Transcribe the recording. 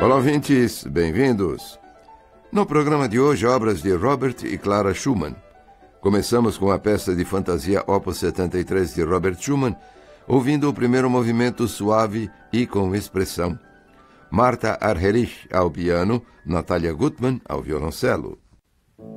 Olá, ouvintes, bem-vindos. No programa de hoje, obras de Robert e Clara Schumann. Começamos com a peça de fantasia Opus 73 de Robert Schumann, ouvindo o primeiro movimento suave e com expressão. Martha Argerich ao piano, Natalia Gutmann ao violoncelo.